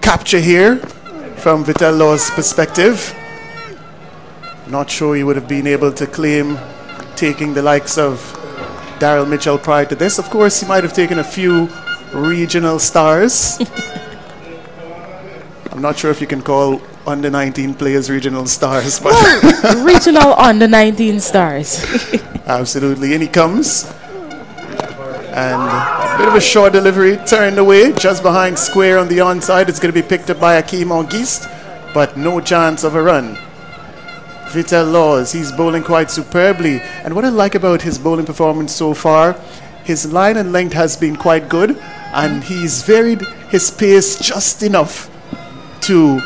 capture here from Vital Law's perspective. Not sure he would have been able to claim taking the likes of Daryl Mitchell prior to this. Of course, he might have taken a few regional stars. I'm not sure if you can call under 19 players regional stars, but regional under 19 stars. Absolutely. In he comes. And a bit of a short delivery, turned away, just behind square on the onside. It's going to be picked up by Hakeem Auguste, but no chance of a run. Vital Laws, he's bowling quite superbly. And what I like about his bowling performance so far, his line and length has been quite good, and he's varied his pace just enough to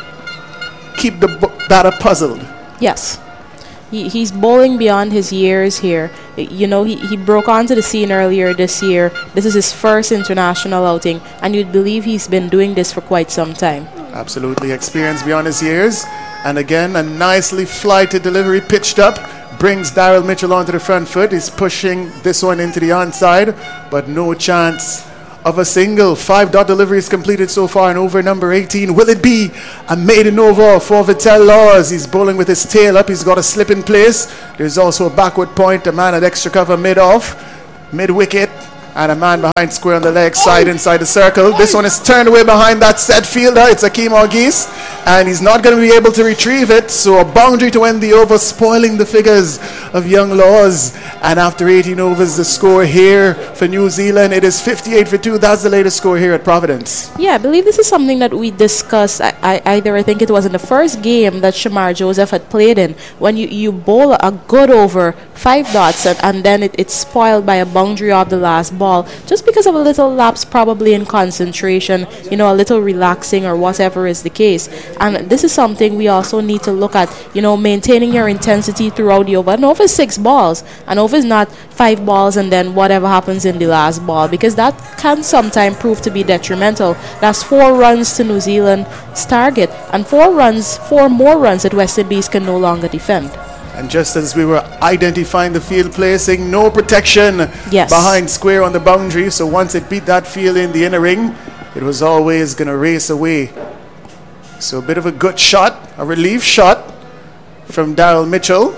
keep the batter puzzled. Yes. He's bowling beyond his years here. You know, he broke onto the scene earlier this year. This is his first international outing, and you'd believe he's been doing this for quite some time. Absolutely. Experience beyond his years. And again, a nicely flighted delivery pitched up. Brings Daryl Mitchell onto the front foot. He's pushing this one into the onside, but no chance of a single. 5-dot deliveries completed so far in over number 18. Will it be a maiden over for Vital Laws? He's bowling with his tail up. He's got a slip in place. There's also a backward point. A man at extra cover mid-off, mid-wicket. And a man behind square on the leg side inside the circle. This one is turned away behind that set fielder. It's Hakeem Auguste. And he's not going to be able to retrieve it. So a boundary to end the over, spoiling the figures of Young Laws. And after 18 overs, the score here for New Zealand, it is 58 for 2. That's the latest score here at Providence. Yeah, I believe this is something that we discussed. I think it was in the first game that Shamar Joseph had played in. When you bowl a good over, 5 dots, and then it's spoiled by a boundary of the last ball, just because of a little lapse probably in concentration, you know, a little relaxing or whatever is the case. And this is something we also need to look at, you know, maintaining your intensity throughout the over. An over is 6 balls. An over is not 5 balls and then whatever happens in the last ball, because that can sometimes prove to be detrimental. That's 4 runs to New Zealand's target, and 4 more runs that West Indies can no longer defend. And just as we were identifying the field placing, no protection behind square on the boundary. So once it beat that field in the inner ring, it was always going to race away. So a bit of a good shot, a relief shot from Daryl Mitchell.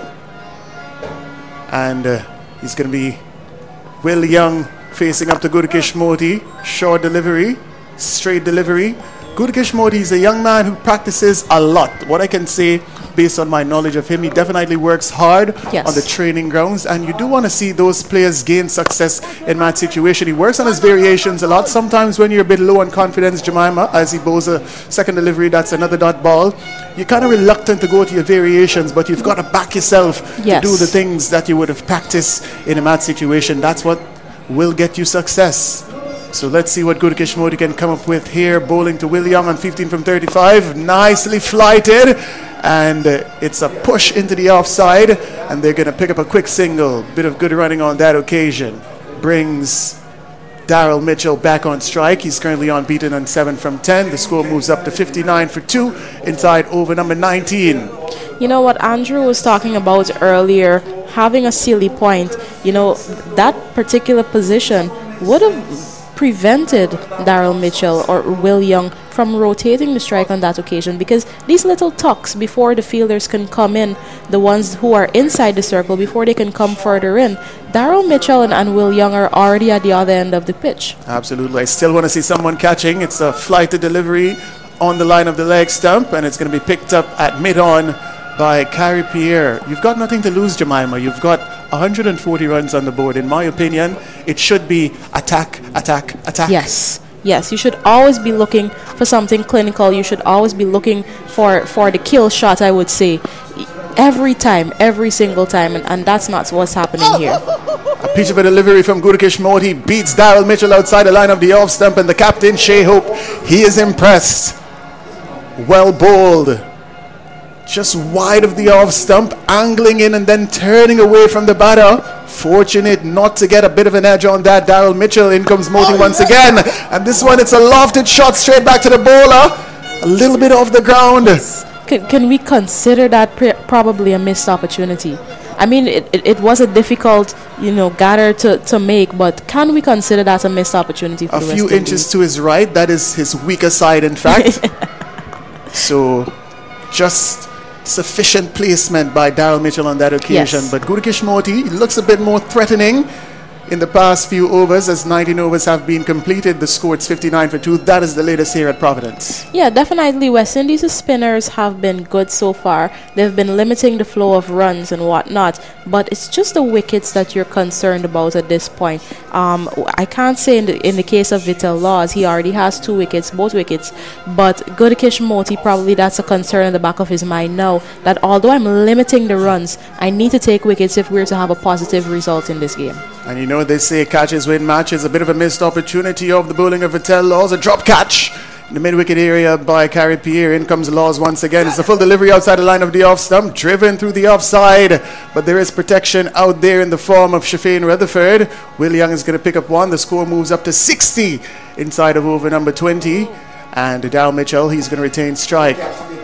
And he's going to be Will Young facing up to Gudakesh Modi. Short delivery, straight delivery. Gudakesh Modi is a young man who practices a lot. What I can say, based on my knowledge of him, he definitely works hard on the training grounds, and you do want to see those players gain success in that situation. He works on his variations a lot. Sometimes when you're a bit low on confidence, Jemima, as he bowls a second delivery, that's another dot ball, you're kind of reluctant to go to your variations, but you've got to back yourself to do the things that you would have practiced in a match situation. That's what will get you success. So let's see what Gudakesh Modi can come up with here. Bowling to Will Young on 15 from 35. Nicely flighted. And it's a push into the offside. And they're going to pick up a quick single. Bit of good running on that occasion. Brings Daryl Mitchell back on strike. He's currently unbeaten on 7 from 10. The score moves up to 59 for 2 inside over number 19. You know what Andrew was talking about earlier, having a silly point. You know, that particular position would have prevented Daryl Mitchell or Will Young from rotating the strike on that occasion, because these little tucks before the fielders can come in, the ones who are inside the circle, before they can come further in, Daryl Mitchell and Will Young are already at the other end of the pitch. Absolutely. I still want to see someone catching. It's a flighted delivery on the line of the leg stump, and it's going to be picked up at mid-on by Carrie Pierre. You've got nothing to lose, Jemima. You've got 140 runs on the board. In my opinion, it should be attack, attack, attack. Yes, you should always be looking for something clinical. You should always be looking for the kill shot, I would say. Every time, every single time, and that's not what's happening here. A pitch of a delivery from Gudakesh Modi beats Daryl Mitchell outside the line of the off stump, and the captain, Shea Hope, he is impressed. Well bowled. Just wide of the off stump, angling in and then turning away from the batter. Fortunate not to get a bit of an edge on that. Daryl Mitchell, in comes Modi once again. And this one, it's a lofted shot straight back to the bowler. A little bit off the ground. Can we consider that probably a missed opportunity? I mean, it was a difficult, gather to make, but can we consider that a missed opportunity for the West Indies? A few inches to his right, that is his weaker side, in fact. So just sufficient placement by Daryl Mitchell on that occasion. Yes. But Gurukish Moti looks a bit more threatening in the past few overs, as 19 overs have been completed. The score is 59 for 2. That is the latest here at Providence. Yeah, definitely. West Indies' spinners have been good so far. They've been limiting the flow of runs and whatnot, but it's just the wickets that you're concerned about at this point. I can't say in the case of Vital Laws, he already has 2 wickets, both wickets, but Gurukish Moti, probably that's a concern in the back of his mind now, that although I'm limiting the runs, I need to take wickets if we're to have a positive result in this game. And you know, they say catches win matches. A bit of a missed opportunity of the bowling of Vital Laws. A drop catch in the mid-wicket area by Carrie Pierre. In comes Laws once again. It's a full delivery outside the line of the off stump, driven through the offside. But there is protection out there in the form of Shafane Rutherford. Will Young is going to pick up 1. The score moves up to 60 inside of over number 20. And Daryl Mitchell, he's going to retain strike.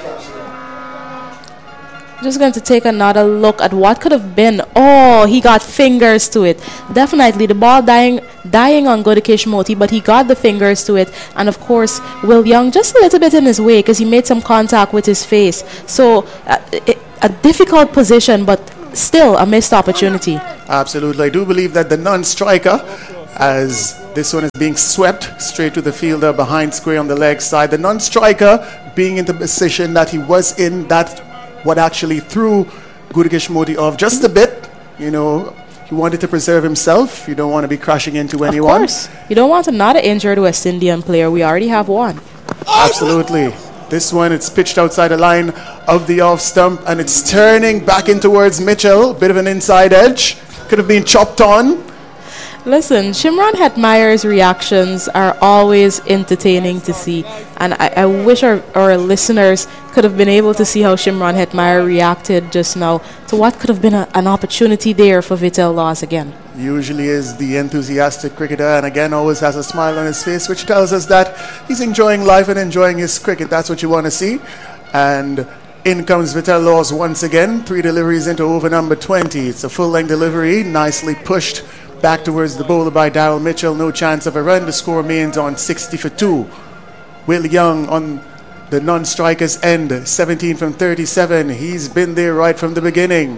Just going to take another look at what could have been. Oh, he got fingers to it. Definitely the ball dying on Gurukish Moti, but he got the fingers to it. And of course, Will Young just a little bit in his way because he made some contact with his face. So a difficult position, but still a missed opportunity. Absolutely. I do believe that the non-striker, as this one is being swept straight to the fielder behind square on the leg side, the non-striker being in the position that he was in, that what actually threw Gurukish Moti off just a bit. You know, he wanted to preserve himself. You don't want to be crashing into anyone. Of course. You don't want another injured West Indian player. We already have one. Absolutely. This one, it's pitched outside the line of the off stump, and it's turning back in towards Mitchell. Bit of an inside edge. Could have been chopped on. Listen, Shimron Hetmeyer's reactions are always entertaining to see. And I wish our listeners could have been able to see how Shimron Hetmeyer reacted just now to what could have been an opportunity there for Vital Laws again. Usually is the enthusiastic cricketer, and again always has a smile on his face, which tells us that he's enjoying life and enjoying his cricket. That's what you want to see. And in comes Vital Laws once again. 3 deliveries into over number 20. It's a full-length delivery, nicely pushed back towards the bowler by Daryl Mitchell. No chance of a run. The score remains on 60 for 2. Will Young on the non-striker's end, 17 from 37. He's been there right from the beginning.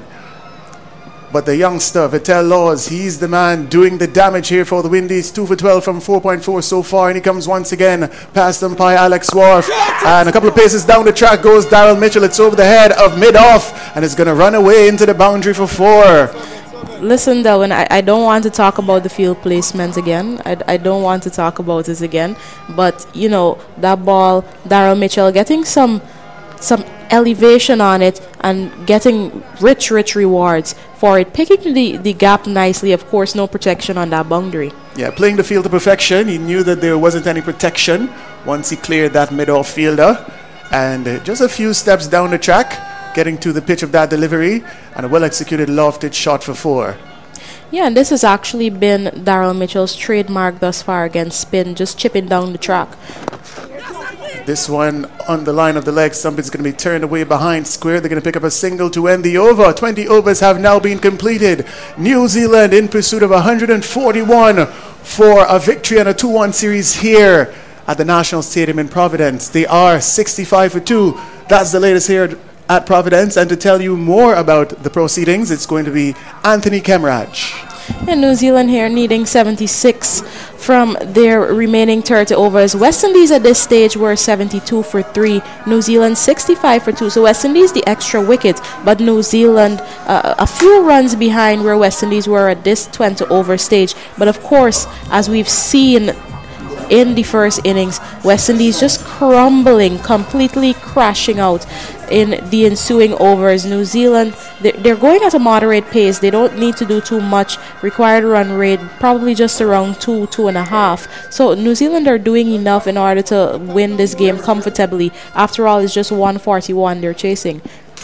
But the youngster, Vital Laws, he's the man doing the damage here for the Windies. 2 for 12 from 4.4 so far. And he comes once again past umpire Alex Wharf. And a couple of paces down the track goes Daryl Mitchell. It's over the head of mid-off. And it's going to run away into the boundary for 4. Listen, Delwyn, I don't want to talk about the field placement again. I don't want to talk about it again. But, you know, that ball, Daryl Mitchell getting some elevation on it and getting rich rewards for it. Picking the gap nicely, of course, no protection on that boundary. Yeah, playing the field to perfection. He knew that there wasn't any protection once he cleared that mid-off fielder. And just a few steps down the track, getting to the pitch of that delivery, and a well-executed lofted shot for 4. Yeah, and this has actually been Daryl Mitchell's trademark thus far against spin, just chipping down the track. This one on the line of the leg stump is going to be turned away behind square. They're going to pick up a single to end the over. 20 overs have now been completed. New Zealand in pursuit of 141 for a victory and a 2-1 series here at the National Stadium in Providence. They are 65 for 2. That's the latest here at Providence. And to tell you more about the proceedings, it's going to be Anthony Kemraj. And New Zealand here needing 76 from their remaining 30 overs. West Indies at this stage were 72 for 3. New Zealand 65 for 2. So West Indies the extra wicket, but New Zealand a few runs behind where West Indies were at this 20 over stage. But of course, as we've seen in the first innings, West Indies just crumbling, completely crashing out in the ensuing overs. New Zealand, they're going at a moderate pace. They don't need to do too much. Required run rate probably just around 2.5. So New Zealand are doing enough in order to win this game comfortably. After all, it's just 141 they're chasing.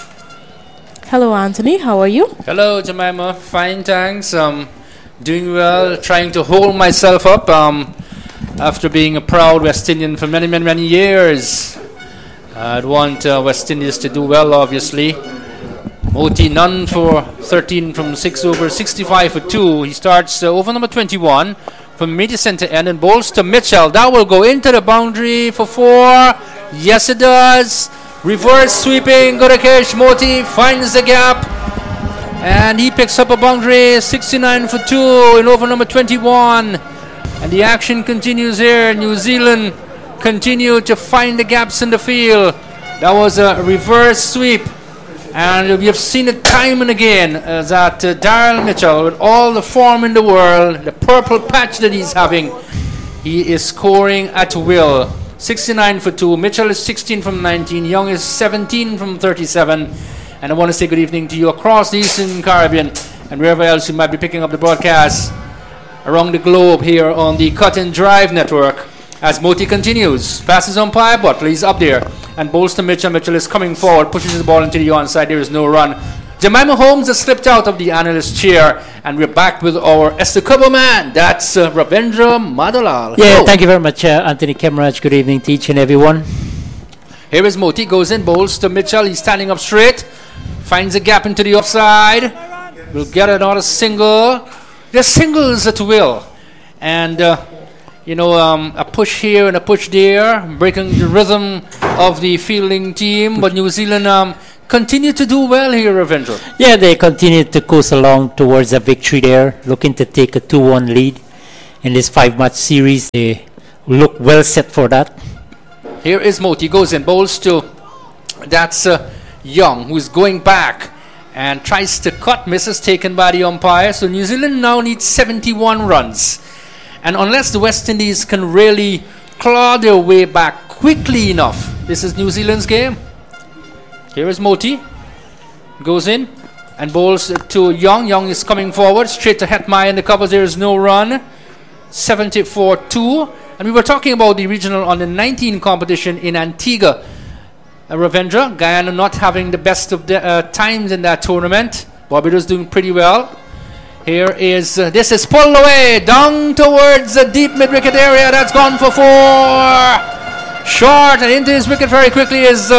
Hello, Anthony. How are you? Hello, Jemima. Fine, thanks. Doing well. Trying to hold myself up. After being a proud West Indian for many years. I'd want West Indies to do well, obviously. Moti none for 13 from 6 over, 65 for 2. He starts over number 21 from media center end and bowls to Mitchell. That will go into the boundary for 4. Yes, it does. Reverse sweeping. Gudakesh Moti finds the gap. And he picks up a boundary. 69 for 2 in over number 21. And the action continues here. New Zealand continue to find the gaps in the field. That was a reverse sweep. And we have seen it time and again that Daryl Mitchell, with all the form in the world, the purple patch that he's having, he is scoring at will. 69 for 2. Mitchell is 16 from 19. Young is 17 from 37. And I want to say good evening to you across the Eastern Caribbean and wherever else you might be picking up the broadcast around the globe here on the Cut and Drive Network. As Moti continues, passes umpire Butler, he's up there and bowls to Mitchell. Mitchell is coming forward, pushes the ball into the onside. There is no run. Jemima Holmes has slipped out of the analyst chair, and we're back with our Esther Kubo man. That's Ravindra Madalal. Yeah, Hello. thank you very much, Anthony Kemraj. Good evening to each and everyone. Here is Moti, goes in, bowls to Mitchell. He's standing up straight, finds a gap into the offside. Will get another single. There's singles at will, and a push here and a push there, breaking the rhythm of the fielding team. But New Zealand continue to do well here, Ravindra. Yeah, they continue to coast along towards a victory there, looking to take a 2-1 lead in this 5-match series. They look well set for that. Here is Moti, goes in, bowls to, that's Young, who's going back and tries to cut, misses, taken by the umpire. So New Zealand now needs 71 runs. And unless the West Indies can really claw their way back quickly enough, this is New Zealand's game. Here is Moti, goes in and bowls to Young. Young is coming forward, straight to Hetmai in the covers. There is no run. 74-2. And we were talking about the regional under 19 competition in Antigua. Ravindra, Guyana not having the best of the times in that tournament. Barbados doing pretty well. Here is, this is pulled away, down towards the deep mid-wicket area. That's gone for 4. Short, and into his wicket very quickly is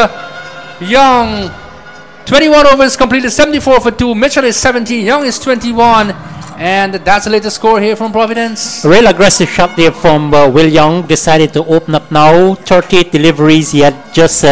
Young. 21 overs completed, 74 for 2. Mitchell is 17, Young is 21. And that's the latest score here from Providence. A real aggressive shot there from Will Young. Decided to open up now. 38 deliveries. He had just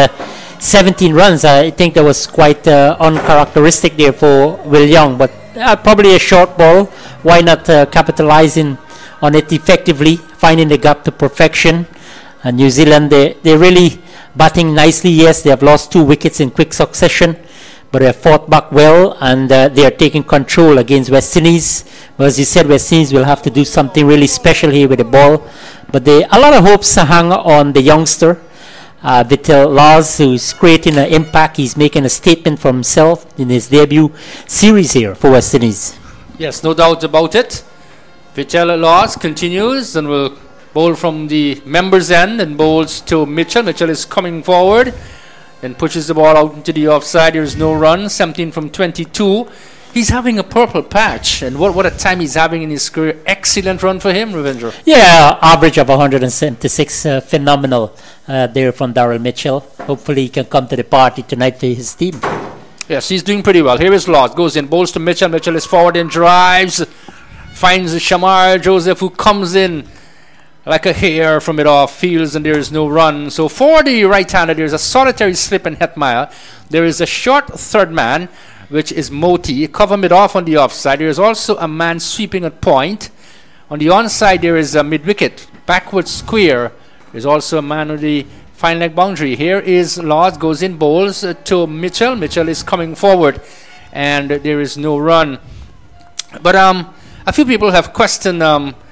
17 runs. I think that was quite uncharacteristic there for Will Young. But probably a short ball. Why not capitalizing on it effectively, finding the gap to perfection. And New Zealand, they're really batting nicely. Yes, they have lost 2 wickets in quick succession, but they have fought back well, and they are taking control against West Indies. But as you said, West Indies will have to do something really special here with the ball. But a lot of hopes hang on the youngster, Vital Lars, who's creating an impact. He's making a statement for himself in his debut series here for West Indies. Yes, no doubt about it. Vital Lars continues and will bowl from the members' end and bowls to Mitchell. Mitchell is coming forward, then pushes the ball out into the offside. There's no run. 17 from 22. He's having a purple patch, and what a time he's having in his career. Excellent run for him, Ravindra. Yeah, average of 176. Phenomenal there from Daryl Mitchell. Hopefully he can come to the party tonight to his team. Yes, he's doing pretty well. Here is Lars. Goes in, bowls to Mitchell. Mitchell is forward and drives. Finds Shamar Joseph, who comes in like a hare from it off, fields, and there is no run. So for the right-hander, there's a solitary slip in Hetmaier. There is a short third man, which is Moti. Cover mid off on the offside. There is also a man sweeping at point. On the onside, there is a mid-wicket, backward square. There's also a man on the fine leg boundary. Here is Lars, goes in, bowls to Mitchell. Mitchell is coming forward, and there is no run. But a few people have questioned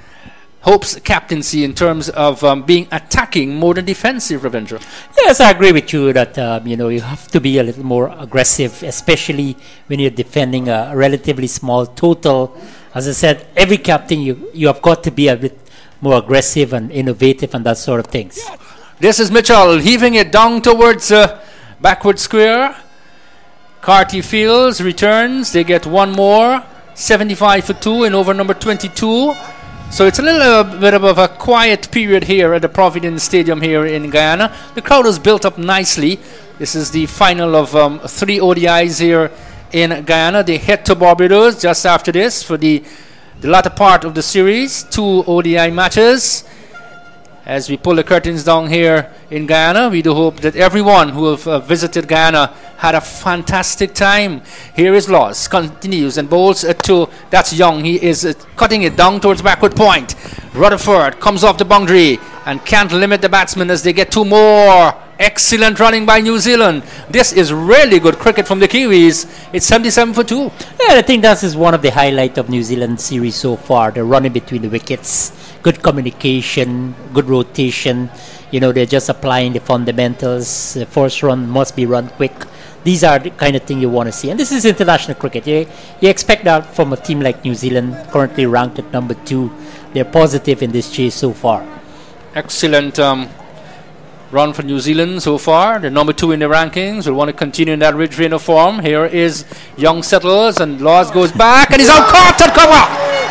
Hope's captaincy in terms of being attacking more than defensive, Ravindra. Yes, I agree with you that you have to be a little more aggressive, especially when you're defending a relatively small total. As I said, every captain you have got to be a bit more aggressive and innovative and that sort of things. This is Mitchell heaving it down towards backward square. Carty fields, returns. They get one more. 75 for 2 in over number 22. So it's a little bit of a quiet period here at the Providence Stadium here in Guyana. The crowd has built up nicely. This is the final of 3 ODIs here in Guyana. They head to Barbados just after this for the latter part of the series. 2 ODI matches. As we pull the curtains down here in Guyana, we do hope that everyone who have visited Guyana had a fantastic time. Here is Laws, continues and bowls to, that's Young. He is cutting it down towards backward point. Rutherford comes off the boundary and can't limit the batsmen as they get two more. Excellent running by New Zealand. This is really good cricket from the Kiwis. It's 77 for 2. Yeah, I think that is one of the highlights of New Zealand series so far. The running between the wickets, good communication, good rotation. You know, they're just applying the fundamentals. The first run must be run quick. These are the kind of thing you want to see. And this is international cricket. You expect that from a team like New Zealand, currently ranked at number 2. They're positive in this chase so far. Excellent run for New Zealand so far. They're number 2 in the rankings. We'll want to continue in that ridge train of form. Here is Young settles and Laws goes back and he's out caught at cover.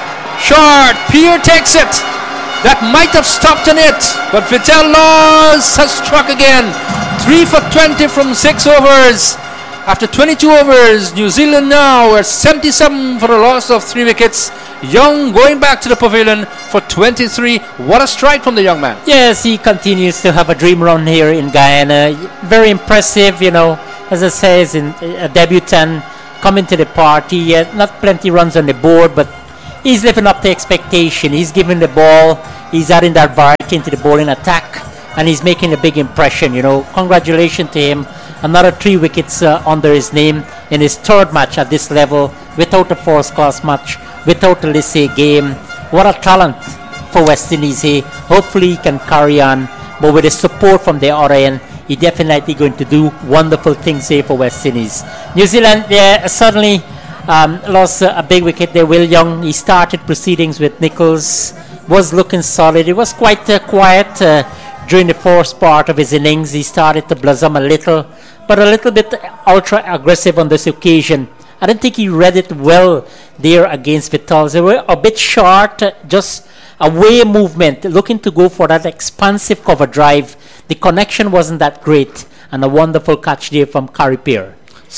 Short. Peer takes it. That might have stopped in it, but Vittel Laws has struck again. 3 for 20 from 6 overs. After 22 overs, New Zealand now are 77 for a loss of 3 wickets. Young going back to the pavilion for 23. What a strike from the young man. Yes, he continues to have a dream run here in Guyana. Very impressive, you know, as I say, as in a debutant coming to the party. Not plenty runs on the board, but he's living up to expectation. He's giving the ball, he's adding that variety into the bowling attack, and he's making a big impression, you know. Congratulations to him. Another 3 wickets under his name in his 3rd match at this level, without a first-class match, without a Lissay game. What a talent for West Indies here. Hopefully he can carry on, but with the support from the other end, he definitely going to do wonderful things here for West Indies. New Zealand, they suddenly lost a big wicket there. Will Young, he started proceedings with Nicholls, was looking solid. It was quite quiet during the first part of his innings. He started to blossom a little, but a little bit ultra aggressive on this occasion. I don't think he read it well there against Vittel. They were a bit short, just away movement, looking to go for that expansive cover drive. The connection wasn't that great, and a wonderful catch there from Carey Peer.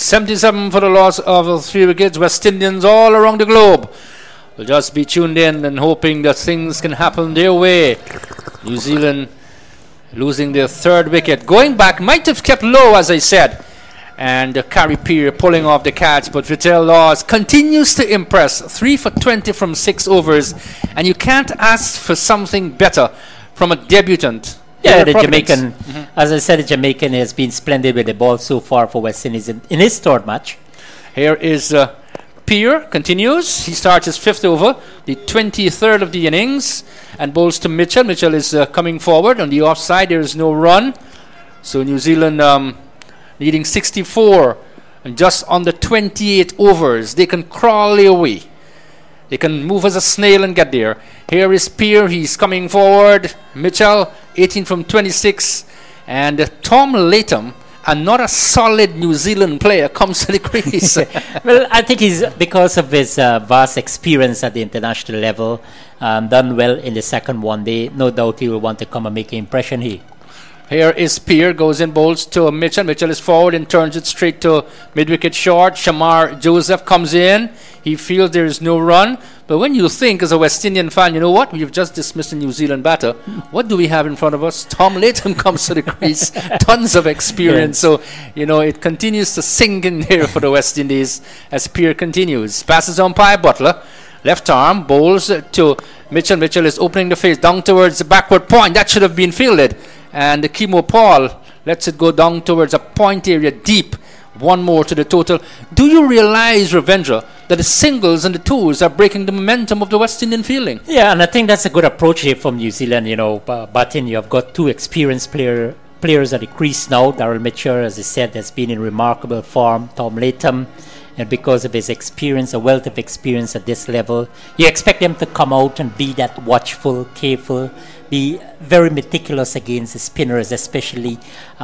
77 for the loss of 3 wickets. West Indians all around the globe will just be tuned in and hoping that things can happen their way. New Zealand losing their 3rd wicket. Going back, might have kept low, as I said. And Carey Peer pulling off the catch, but Vittel Laws continues to impress. 3 for 20 from 6 overs, and you can't ask for something better from a debutant. Yeah, the Jamaican, as I said, the Jamaican has been splendid with the ball so far for West Indies in his 3rd match. Here is Peer, continues. He starts his 5th over, the 23rd of the innings, and bowls to Mitchell. Mitchell is coming forward on the offside. There is no run. So New Zealand needing 64 and just under 28 overs. They can crawl their way. They can move as a snail and get there. Here is Peer. He's coming forward. Mitchell, 18 from 26. And Tom Latham, another solid New Zealand player, comes to the crease. Well, I think he's, because of his vast experience at the international level, done well in the 2nd one day. No doubt he will want to come and make an impression here. Here is Peer, goes in, bowls to Mitchell. Mitchell is forward and turns it straight to mid-wicket short. Shamar Joseph comes in. He feels there is no run. But when you think, as a West Indian fan, you know what? We've just dismissed a New Zealand batter. What do we have in front of us? Tom Latham comes to the crease. Tons of experience. So, you know, it continues to sink in here for the West Indies as Peer continues. Passes umpire Butler. Left arm, bowls to Mitchell. Mitchell is opening the face down towards the backward point. That should have been fielded. And the Kimo Paul lets it go down towards a point area deep. 1 more to the total. Do you realize, Ravendra, that the singles and the twos are breaking the momentum of the West Indian fielding? Yeah, and I think that's a good approach here from New Zealand. You know, Batin, you have got 2 experienced players at the crease now. Daryl Mitchell, as I said, has been in remarkable form. Tom Latham, and because of his experience, a wealth of experience at this level, you expect them to come out and be that watchful, careful, be very meticulous against the spinners, especially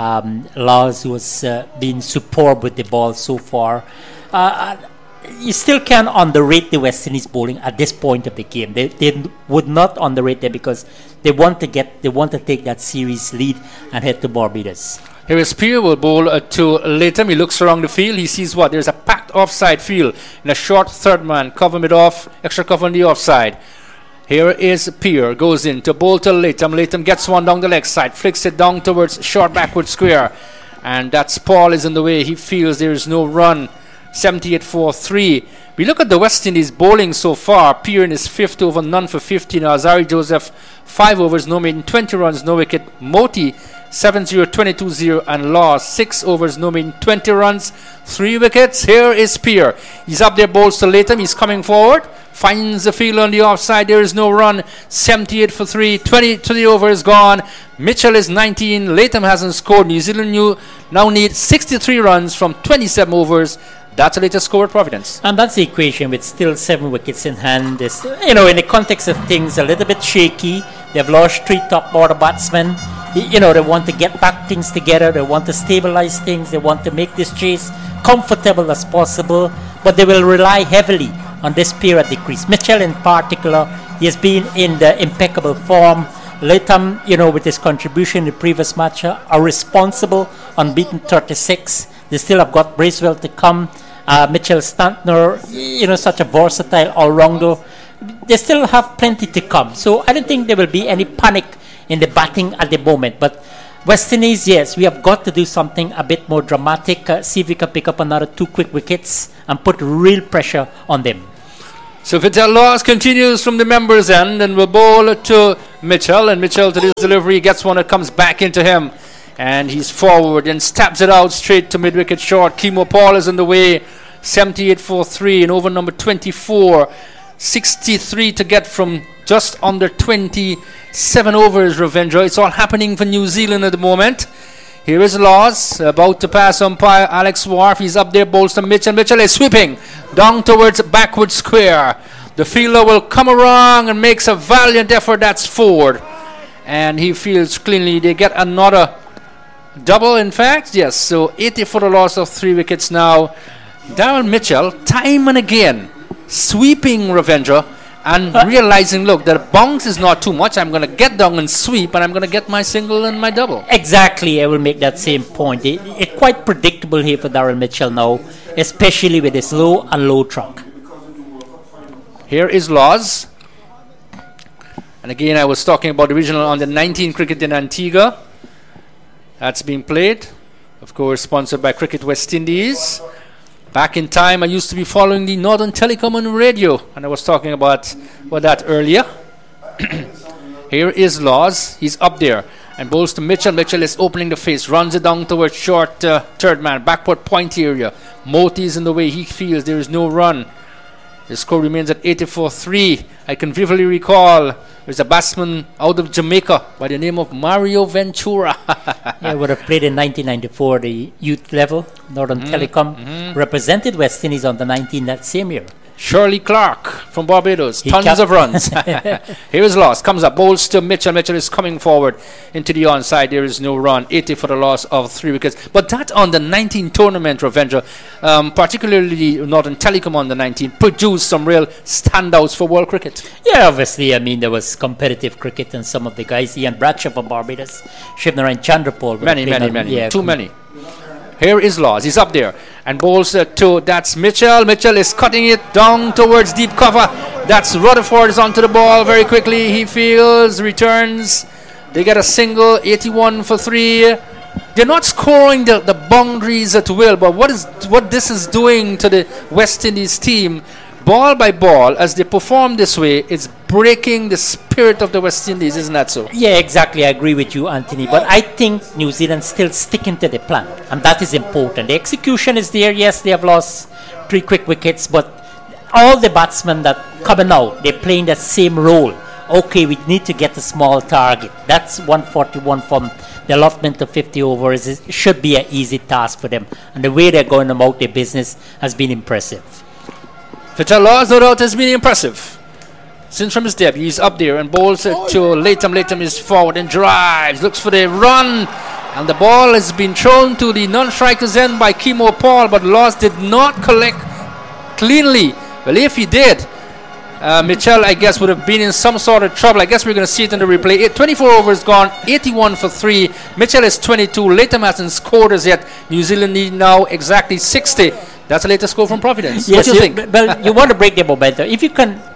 Laws, who has been superb with the ball so far. You still can't underrate the West Indies bowling at this point of the game. They would not underrate them because they want to take that series lead and head to Barbados. Here is Peer, will bowl to Latham. He looks around the field. He sees what? There's a packed offside field. And a short 3rd man. Cover mid off. Extra cover on the offside. Here is Peer, goes in to bowl to Latham. Latham gets one down the leg side, flicks it down towards short backward square. And that's Paul is in the way. He feels there is no run. 78-4-3. We look at the West Indies bowling so far. Peer in his 5th over, none for 15. Azari Joseph, 5 overs, no maiden, 20 runs, no wicket. Moti, 7-0, 22-0, and Law, 6 overs, no maiden, 20 runs, 3 wickets. Here is Peer. He's up there, bowls to Latham. He's coming forward. Finds the field on the offside. There is no run. 78-3. 20 over is gone. Mitchell is 19. Latham hasn't scored. New Zealand now need 63 runs from 27 overs. That's the latest score at Providence. And that's the equation with still 7 wickets in hand. Is, in the context of things, a little bit shaky. They've lost 3 top order batsmen. They want to get back things together. They want to stabilize things. They want to make this chase comfortable as possible. But they will rely heavily on this pair at the crease. Mitchell in particular, he has been in the impeccable form. Latham, with his contribution in the previous match, are responsible, unbeaten 36. They still have got Bracewell to come. Mitchell Stantner, such a versatile all-rounder. They still have plenty to come. So I don't think there will be any panic in the batting at the moment. But West Indies, yes, we have got to do something a bit more dramatic. See if we can pick up another 2 quick wickets and put real pressure on them. So Vital Laws continues from the members' end and will bowl to Mitchell. And Mitchell to this delivery gets one that comes back into him. And he's forward and stabs it out straight to mid-wicket short. Kimo Paul is in the way. 78-4-3 and over number 24. 63 to get from just under 27 overs, Ravindra. It's all happening for New Zealand at the moment. Here is Laws, about to pass umpire Alex Wharf. He's up there, bowls to Mitchell. Mitchell is sweeping down towards backward square. The fielder will come around and makes a valiant effort. That's forward. And he fields cleanly. They get another double, in fact. Yes, so 80 for the loss of 3 wickets now. Darryl Mitchell, time and again, sweeping Ravindra and realizing, look, the bounce is not too much. I'm going to get down and sweep, and I'm going to get my single and my double. Exactly, I will make that same point. It's quite predictable here for Darryl Mitchell now, especially with his low and low truck. Here is Laws. And again, I was talking about the regional under 19 cricket in Antigua. That's being played. Of course, sponsored by Cricket West Indies. Back in time, I used to be following the Northern Telecom on radio, and I was talking about that earlier. Here is Laws. He's up there and bowls to Mitchell. Mitchell is opening the face, runs it down towards short third man, backward point area. Moti is in the way. He feels there is no run. The score remains at 84-3. I can vividly recall there's a batsman out of Jamaica by the name of Mario Ventura. Yeah, would have played in 1994, the youth level. Northern Telecom represented West Indies on the 19 that same year. Shirley Clark from Barbados, tons of runs. Here is Loss, comes up, bowls to Mitchell. Mitchell is coming forward into the onside. There is no run, 80 for the loss of 3 wickets. But that on the 19 tournament, Ravindra, particularly Northern Telecom on the 19, produced some real standouts for world cricket. Yeah, obviously, there was competitive cricket, and some of the guys, Ian Bradshaw from Barbados, Shivnarine Chandrapal. Many, too many. Here is Laws. He's up there and bowls to, that's Mitchell. Mitchell is cutting it down towards deep cover. That's Rutherford is onto the ball very quickly. He fields, returns. They get a single, 81 for 3. They're not scoring the boundaries at will, but what this is doing to the West Indies team, ball by ball, as they perform this way, it's breaking the spirit of the West Indies, isn't that so? Yeah, exactly. I agree with you, Anthony. But I think New Zealand still sticking to the plan, and that is important. The execution is there. Yes, they have lost 3 quick wickets, but all the batsmen that coming out, they're playing that same role. Okay, we need to get a small target. That's 141 from the allotment of 50 overs. It should be an easy task for them. And the way they're going about their business has been impressive. Vital Laws, no doubt, has been impressive. Since from his debut, he's up there and bowls to Latham. Latham is forward and drives, looks for the run. And the ball has been thrown to the non-striker's end by Kimo Paul, but Laws did not collect cleanly. Well, if he did, Mitchell, I guess, would have been in some sort of trouble. I guess we're going to see it in the replay. 24 overs gone, 81 for 3. Mitchell is 22. Latham hasn't scored as yet. New Zealand need now exactly 60. That's the latest score from Providence. Yes, what do you think? Well, you want to break the momentum. If you can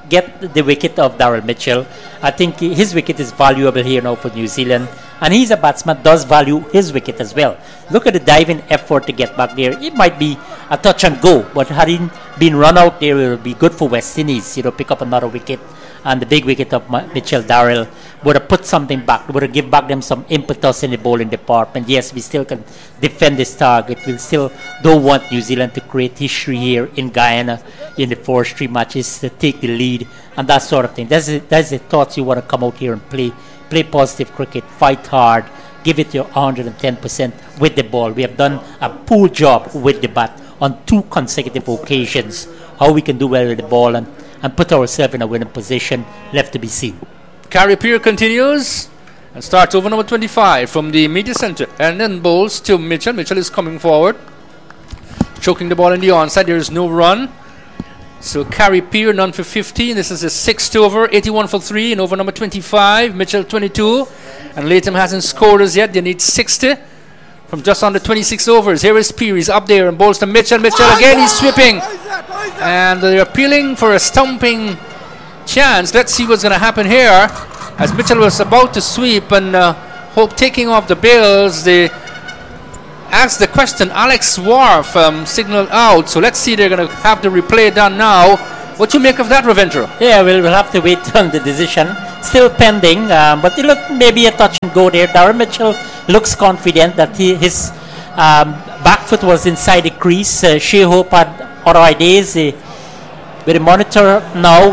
get the wicket of Darrell Mitchell. I think his wicket is valuable here now for New Zealand. And he's a batsman, does value his wicket as well. Look at the diving effort to get back there. It might be a touch and go, but had he been run out there, it would be good for West Indies, pick up another wicket. And the big wicket of Mitchell Darrell would have put something back, would have given back them some impetus in the bowling department. Yes, we still can defend this target. We still don't want New Zealand to create history here in Guyana in the first 3 matches, to take the lead and that sort of thing. That's the thoughts you want to come out here and play positive cricket, fight hard, give it your 110% with the ball. We have done a poor job with the bat on 2 consecutive occasions. How we can do well with the ball and put ourselves in a winning position, left to be seen. Gary Peer continues and starts over number 25 from the media centre and then bowls to Mitchell. Mitchell is coming forward, choking the ball in the onside. There is no run. So Gary Peer, none for 15. This is a 6th over, 81 for 3 in over number 25. Mitchell 22. And Latham hasn't scored as yet. They need 60 from just under 26 overs. Here is Peer. He's up there and bowls to Mitchell. Mitchell again, he's sweeping. And they're appealing for a stumping chance. Let's see what's going to happen here. As Mitchell was about to sweep and Hope taking off the bails, they asked the question. Alex Wharf signaled out. So let's see, they're going to have the replay done now. What you make of that, Ravindra? Yeah, we'll have to wait on the decision. Still pending, but it looked maybe a touch and go there. Darrell Mitchell looks confident that his back foot was inside the crease. Shea Hope had other ideas. With the monitor now,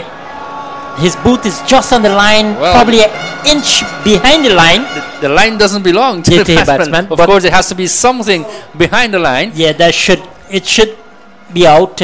his boot is just on the line, probably an inch behind the line. The line doesn't belong to the batsman. Of course, it has to be something behind the line. Yeah, it should be out.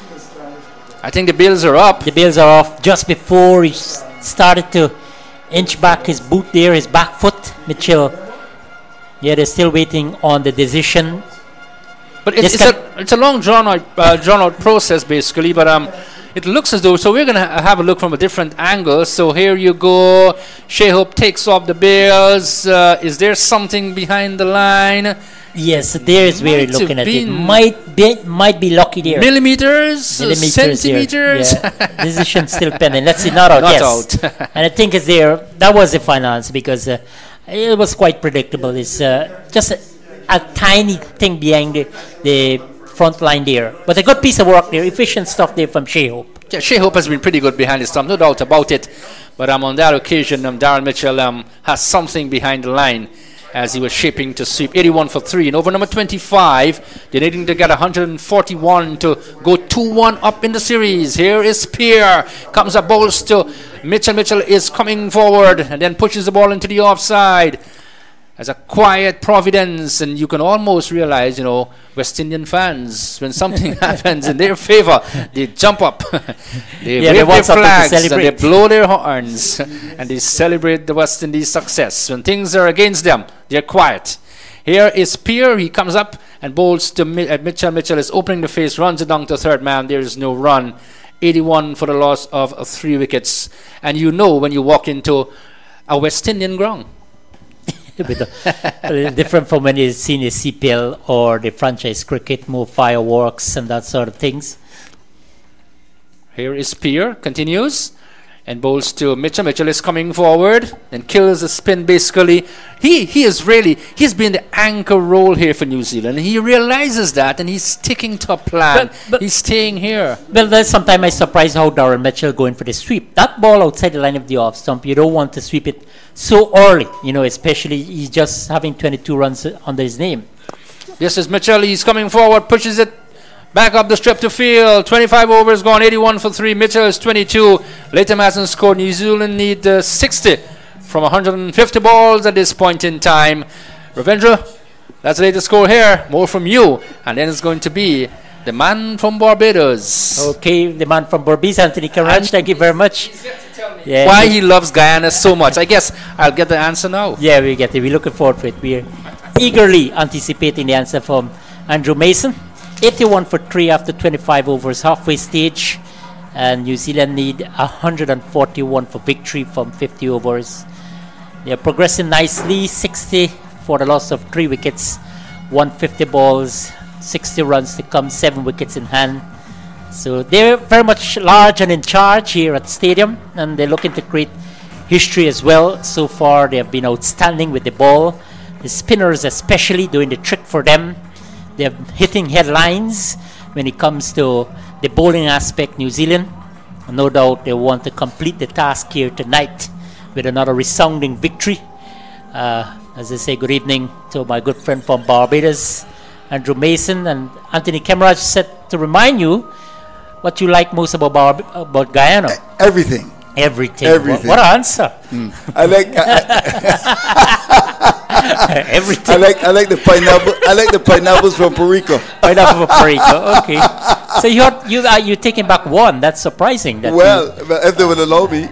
I think the bails are up. The bails are off just before he started to inch back his boot there, his back foot. Mitchell, yeah, they're still waiting on the decision. But it's a long drawn out process basically. But it looks as though, so we're going to have a look from a different angle. So here you go. Shea Hope takes off the bails. Is there something behind the line? Yes, there is where you're looking at it. Might be lucky there. Millimeters centimeters. Yeah. Decision still pending. Let's see, not out. Not yes. out. And I think it's there. That was the final answer because it was quite predictable. It's just a tiny thing behind the front line there. But a good piece of work there. Efficient stuff there from Shea Hope. Yeah, Shea Hope has been pretty good behind his stump, no doubt about it. But on that occasion, Darrell Mitchell has something behind the line as he was shaping to sweep 81 for 3. And over number 25, they're needing to get 141 to go 2-1 up in the series. Here is Peer. Comes up, bowls to Mitchell. Mitchell is coming forward and then pushes the ball into the offside. As a quiet providence, and you can almost realize, West Indian fans, when something happens in their favor, they jump up, they wave their flags, and they blow their horns, and they celebrate the West Indies' success. When things are against them, they're quiet. Here is Peer. He comes up and bowls to Mitchell. Mitchell is opening the face, runs it down to third man. There is no run. 81 for the loss of 3 wickets. And when you walk into a West Indian ground. Different from when you've seen the CPL or the franchise cricket, more fireworks and that sort of things. Here is Peer, continues and bowls to Mitchell. Mitchell is coming forward and kills the spin basically. He's been the anchor role here for New Zealand. He realizes that and he's sticking to a plan. But he's staying here. Well, there's sometimes I'm surprised how Darrell Mitchell going for the sweep. That ball outside the line of the off stump, you don't want to sweep it so early, especially he's just having 22 runs under his name. This is Mitchell. He's coming forward, pushes it back up the strip to field. 25 overs gone, 81 for 3. Mitchell is 22. Latham hasn't scored. New Zealand need 60 from 150 balls at this point in time. Ravindra, that's the latest score here. More from you. And then it's going to be the man from Barbados. Okay, the man from Barbados, Anthony Karanch. Thank you very much. Yeah, why he loves Guyana so much. I guess I'll get the answer now. Yeah, we get it. We're looking forward to it. We're eagerly anticipating the answer from Andrew Mason. 81 for 3 after 25 overs, halfway stage. And New Zealand need 141 for victory from 50 overs. They're progressing nicely. 60 for the loss of 3 wickets. 150 balls, 60 runs to come, 7 wickets in hand. So they're very much large and in charge here at the stadium, and they're looking to create history as well. So far, they have been outstanding with the ball. The spinners especially doing the trick for them. They're hitting headlines when it comes to the bowling aspect, New Zealand. No doubt they want to complete the task here tonight with another resounding victory. As I say, good evening to my good friend from Barbados, Andrew Mason, and Anthony Kemaraj said to remind you what you like most about Guyana. Everything. Everything. What an answer. I like everything. I like the pineapple. I like the pineapples from Puerto Rico. Pineapple from Puerto Rico. Okay. So you're taking back one. That's surprising. Well, if they would allow me,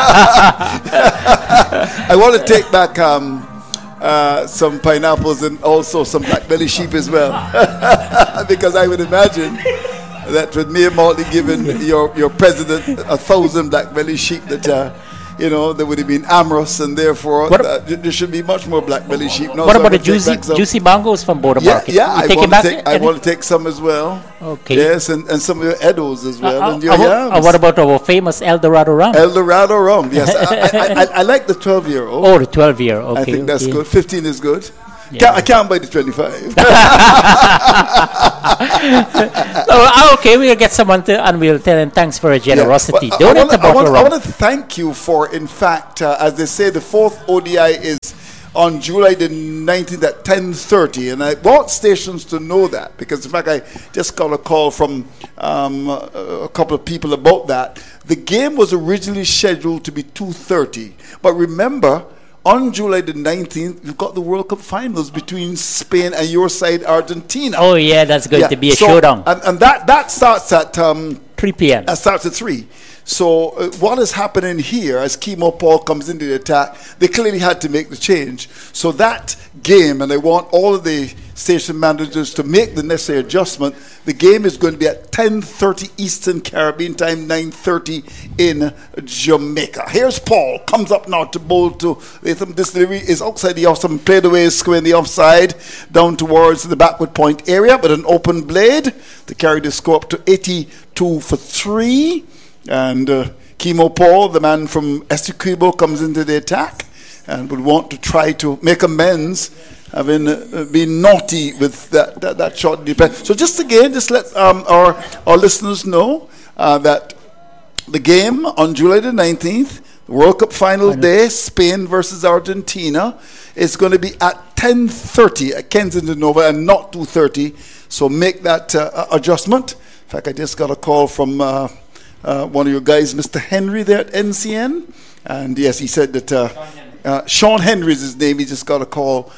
I want to take back some pineapples and also some black belly sheep as well, because I would imagine that with me and Maltley giving your president 1,000 black belly sheep, that they would have been amorous, and therefore there should be much more black belly sheep. What about the juicy mangoes from Border Market? Yeah, I want to take some as well. Okay. Yes, and some of your Edos as well, and your yams. What about our famous El Dorado rum? El Dorado rum, yes. I like the 12-year-old. Oh, the 12-year, okay. I think that's good. 15 is good. Yeah. I can't buy the 25. Okay, we'll get someone to, and we'll tell them thanks for your generosity. Yeah, Donate I want to thank you for, in fact, as they say, the fourth ODI is on July the 19th at 10:30, and I want stations to know that, because in fact I just got a call from a couple of people about that. The game was originally scheduled to be 2:30, but remember, on July the 19th, we've got the World Cup finals between Spain and your side, Argentina. Oh, yeah, that's going to be a showdown. And that starts at 3 p.m. That starts at 3. So what is happening here as Kemo Paul comes into the attack, they clearly had to make the change. So that game, and I want all of the station managers to make the necessary adjustment, the game is going to be at 10:30 Eastern Caribbean time, 9:30 in Jamaica. Here's Paul, comes up now to bowl to Latham. This delivery is outside the off, played away square in the offside, down towards the backward point area with an open blade to carry the score up to 82 for 3. And Kemo Paul, the man from Essequibo, comes into the attack and would want to try to make amends, having been naughty with that shot. So just let our listeners know that the game on July the 19th, World Cup final day, Spain versus Argentina, is going to be at 10:30 at Kensington Nova and not 2:30. So make that adjustment. In fact, I just got a call from one of your guys, Mr. Henry, there at NCN, and yes, he said that Sean Henry is his name. He just got a call.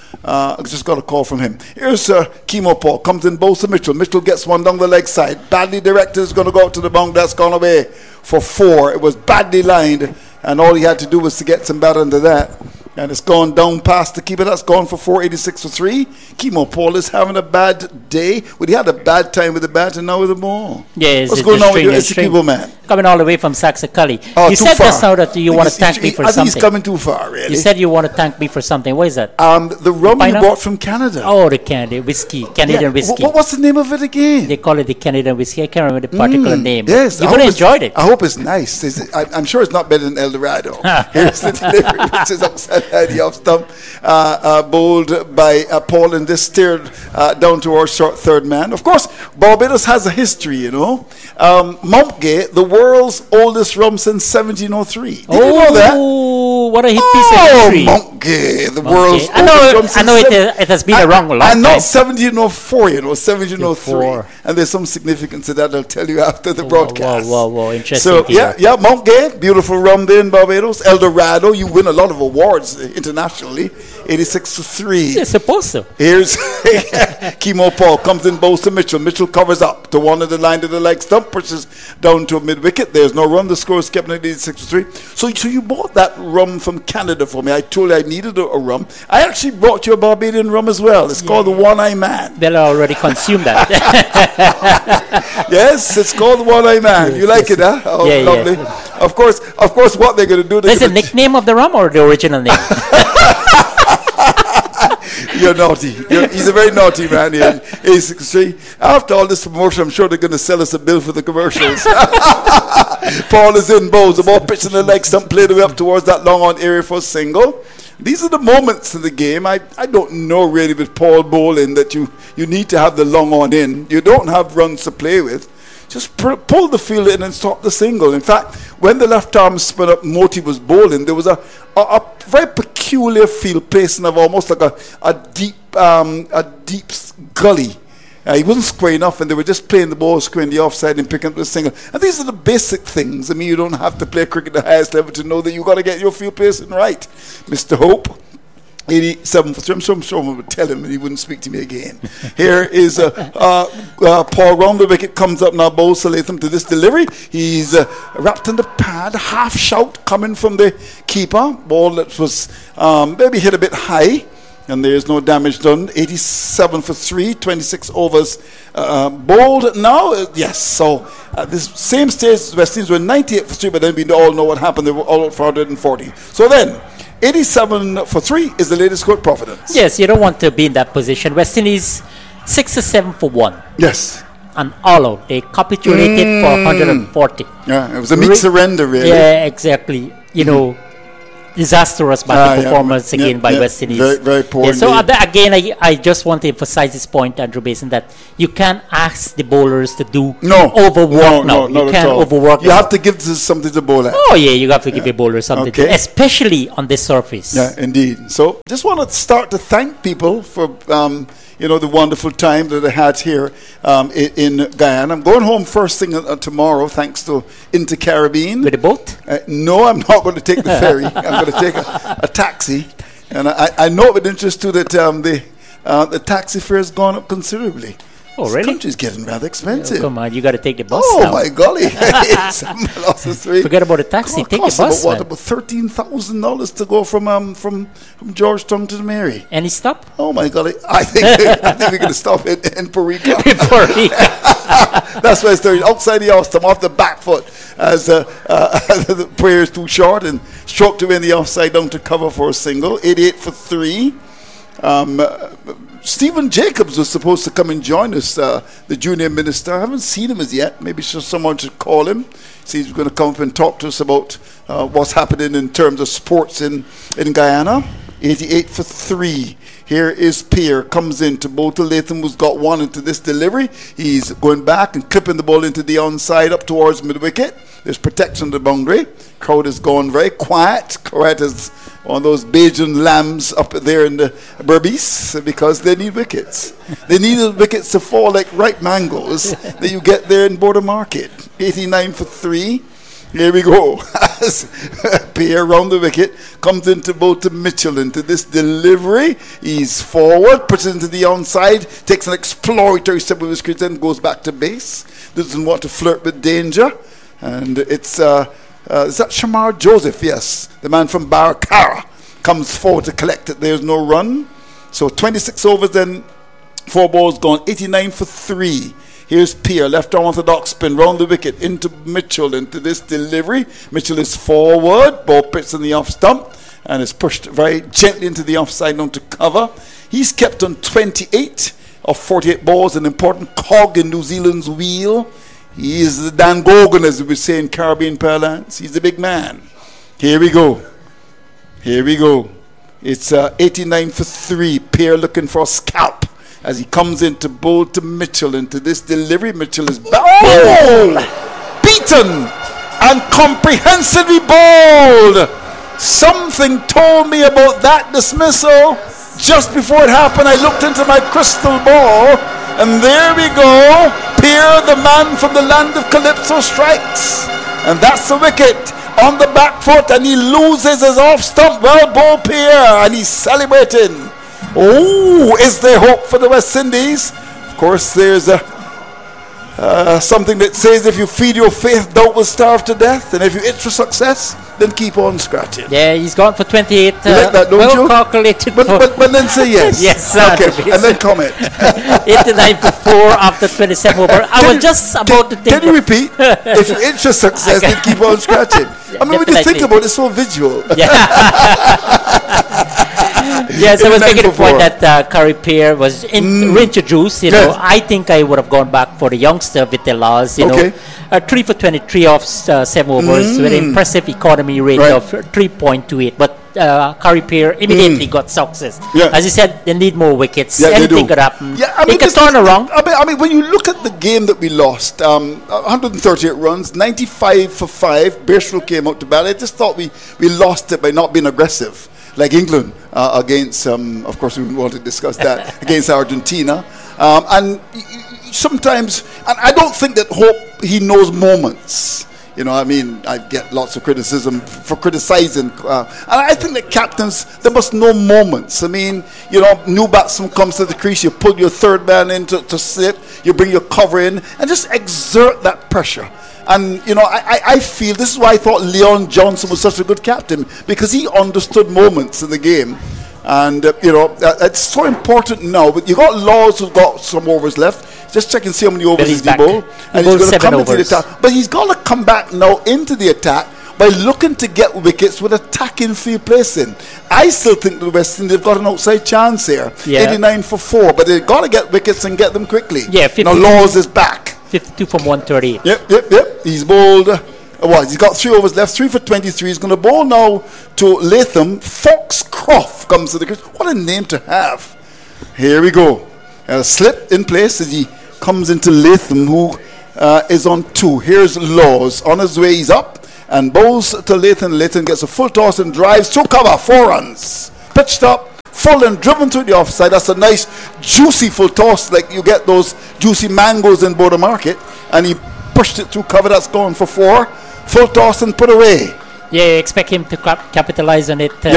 From him. Here's Kemo Paul, comes in, bows to Mitchell. Mitchell gets one down the leg side. Badly directed, is going to go out to the bound. That's gone away for 4. It was badly lined, and all he had to do was to get some bat under that. And it's gone down past the keeper. That's gone for 4, 86 for 3. Kemo Paul is having a bad day. Well, he had a bad time with the bat and now with the ball. Yeah, what's going on with your Essequibo man? Coming all the way from Saxacali. You said just now that you want to thank me for something. I think he's coming too far, really. You said you want to thank me for something. What is that? The rum you bought from Canada. Oh, the Canadian whiskey. Canadian whiskey. What's the name of it again? They call it the Canadian whiskey. I can't remember the particular name. Yes. You would have enjoyed it. I hope it's nice. I'm sure it's not better than El Dorado. Here's the delivery, which is upside the off stump. Bowled by Paul, and this steered down towards short third man. Of course, Barbados has a history, you know. Mountgay, the world's oldest rum since 1703. Did you know that? Oh, what a hit piece of history. Mountgay, the world's oldest rum since... I know it has been around a long time. And not 1704, 1703. And there's some significance to that I'll tell you after the broadcast. Wow, interesting. So, yeah, Mountgay, beautiful rum there in Barbados. El Dorado, you win a lot of awards internationally. 86 to 3. You're supposed to. Here's Kemo Paul, comes in, bows to Mitchell. Mitchell covers up to one of the line to the leg stump, pushes down to a mid wicket. There's no run. The score is kept at 86 to 3. So you bought that rum from Canada for me. I told you I needed a rum. I actually brought you a Barbadian rum as well. It's called the One Eye Man. Bella already consumed that. Yes, it's called the One Eye Man. You like it, huh? Oh, lovely. Yeah. Of course, what they're going to do. Is it the nickname of the rum or the original name? You're naughty. He's a very naughty man here. A63. After all this promotion, I'm sure they're going to sell us a bill for the commercials. Paul is in bowls. The ball pitched in the leg stump, played away up towards that long on area for a single. These are the moments in the game. I don't know really with Paul bowling that you need to have the long on in. You don't have runs to play with. Just pull the field in and stop the single. In fact, when the left arm spun up, Moti was bowling, there was a very peculiar field placing of almost like a deep gully. He wasn't square enough, and they were just playing the ball square in the offside and picking up the single. And these are the basic things. I mean, you don't have to play cricket at the highest level to know that you've got to get your field placing right. Mr. Hope, 87 for 3. I'm sure I would tell him and he wouldn't speak to me again. Here is Paul round the wicket, comes up now, bowls Latham to this delivery. He's wrapped in the pad, half shout coming from the keeper. Ball that was maybe hit a bit high. And there's no damage done. 87 for 3, 26 overs bowled now. Yes, so at this same stage, the West Indies were 98 for 3, but then we all know what happened. They were all out for 140. So then, 87 for 3 is the latest score at Providence. Yes, you don't want to be in that position. West Indies 67 for 1. Yes. And all out. They capitulated for 140. Yeah, it was a meek surrender, really. Yeah, exactly. You know, disastrous batting performance again by West Indies. Very, very poor. Yeah, so again, I just want to emphasize this point, Andrew Basin, that you can't ask the bowlers to do overwork now. No, you can't overwork. You have to give something to bowl at. Oh yeah, you have to give a bowler something, especially on this surface. Yeah, indeed. So just want to start to thank people for the wonderful time that I had here in Guyana. I'm going home first thing tomorrow, thanks to Inter-Caribbean. With a boat? No, I'm not going to take the ferry. I'm going to take a taxi. And I know with interest too that the taxi fare has gone up considerably. Oh, really? This country's getting rather expensive. Oh, come on, you got to take the bus now. Oh, my golly. Forget about the taxi. Take the bus, about $13,000 to go from Georgetown to the Mary. Any stop? Oh, my golly. I think we're going to stop in Porica. That's why it's outside the off-stump, off the back foot, as the prayer is too short and stroked away in the offside down to cover for a single. 88 for 3. Stephen Jacobs was supposed to come and join us, the junior minister. I haven't seen him as yet. Maybe someone should call him. See, he's going to come up and talk to us about what's happening in terms of sports in Guyana. 88 for 3. Here is Pierre, comes in to bowl to Latham, who's got one into this delivery. He's going back and clipping the ball into the onside up towards mid-wicket. There's protection of the boundary. Crowd has gone very quiet. Quiet as one of those Bajan lambs up there in the Berbice because they need wickets. They need the wickets to fall like ripe mangoes that you get there in Border Market. 89 for 3. Here we go. As Pierre round the wicket comes into both to Mitchell into this delivery. He's forward, puts it into the onside, takes an exploratory step with his crease and goes back to base. Doesn't want to flirt with danger. And it's is that Shamar Joseph? Yes, the man from Baracara comes forward to collect it. There's no run. So 26 overs, then 4 balls gone. 89 for 3. Here's Pierre, left arm orthodox spin round the wicket into Mitchell into this delivery. Mitchell is forward, ball pitched in the off stump and is pushed very gently into the offside down to cover. He's kept on 28 of 48 balls, an important cog in New Zealand's wheel. He is the Dan Gogan, as we would say in Caribbean parlance. He's the big man. Here we go. It's 89 for 3. Pierre looking for a scalp as he comes in to bowl to Mitchell into this delivery. Mitchell is beaten and comprehensively bowled. Something told me about that dismissal. Just before it happened, I looked into my crystal ball, and there we go. Pierre, the man from the land of Calypso, strikes. And that's the wicket on the back foot, and he loses his off stump. Well bowled, Pierre, and he's celebrating. Oh, is there hope for the West Indies? Of course, there's something that says if you feed your faith, doubt will starve to death. And if you itch for success, then keep on scratching. Yeah, he's gone for 28. You like that, don't well you? Calculated. But then say yes. Yes, okay, and then comment. 89 for 4 after 27 over. I was just about to think. Can you repeat? If you itch for success, then keep on scratching. I mean, when you think about it, it's so visual. Yeah. Yes, I was 89 making the for point 4. that Curry Pair was reintroduced. You know, Yes. I think I would have gone back for the youngster Vitelas. You Okay. know, 3 for 23 off 7 overs with an impressive economy rate Right. of 3.28. But Curry Pair immediately got success. Yeah. As you said, they need more wickets. Yeah, they Anything do. could happen. Yeah, They can turn around. I mean, when you look at the game that we lost, 138 runs, 95 for 5. Bearsfield came out to bat. I just thought we lost it by not being aggressive, like England against. Of course, we want to discuss that against Argentina. And sometimes, and I don't think that Hope he knows moments. You know, I mean, I get lots of criticism for criticizing. And I think that captains, they must know moments. I mean, you know, new batsman comes to the crease, you pull your third man in to sit, you bring your cover in, and just exert that pressure. And, you know, I feel this is why I thought Leon Johnson was such a good captain, because he understood moments in the game. And, you know, it's so important now. But you got Laws who's got some overs left. Just check and see how many overs he's he back. bowled. He And bowled he's going to 7 come into the overs. attack. But he's got to come back now into the attack by looking to get wickets with attacking field placing. I still think the West Indies have got an outside chance here. Yeah. 89 for 4. But they've got to get wickets and get them quickly. Yeah, Now 50. Laws is back. 52 from 138. Yep. He's bowled. He's got 3 overs left, 3 for 23. He's going to bowl now to Latham. Foxcroft comes to the crease. What a name to have. Here we go. Slip in place as he comes into Latham, who is on 2. Here's Laws. On his way, he's up and bowls to Latham. Latham gets a full toss and drives to cover. 4 runs. Pitched up. Full and driven to the offside. That's a nice, juicy full toss, like you get those juicy mangoes in Border Market. And he pushed it through cover. That's going for 4. Full toss and put away. Yeah, expect him to capitalize on it